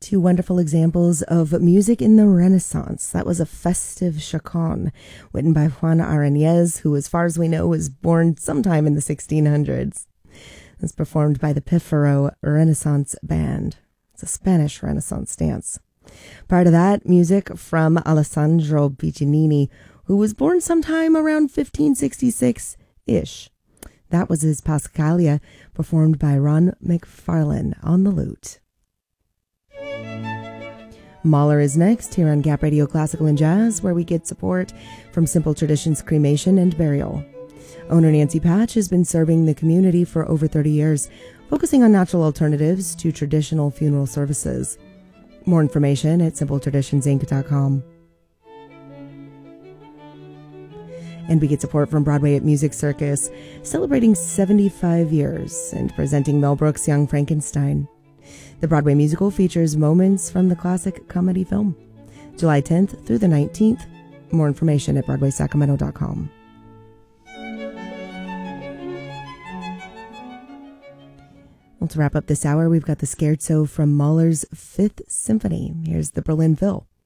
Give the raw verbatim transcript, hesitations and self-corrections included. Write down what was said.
Two wonderful examples of music in the Renaissance. That was a festive chaconne written by Juan Aranez, who, as far as we know, was born sometime in the sixteen hundreds. It's performed by the Pifaro Renaissance Band. It's a Spanish Renaissance dance. Prior to that, music from Alessandro Piccinini, who was born sometime around fifteen sixty-six-ish. That was his Pascalia, performed by Ron McFarlane on the lute. Mahler is next here on Gap Radio Classical and Jazz, where we get support from Simple Traditions Cremation and Burial. Owner Nancy Patch has been serving the community for over thirty years, focusing on natural alternatives to traditional funeral services. More information at simple traditions inc dot com. And we get support from Broadway at Music Circus, celebrating seventy-five years and presenting Mel Brooks' Young Frankenstein. The Broadway musical features moments from the classic comedy film. July tenth through the nineteenth. More information at broadway sacramento dot com. Well, to wrap up this hour, we've got the Scherzo from Mahler's Fifth Symphony. Here's the Berlin Phil.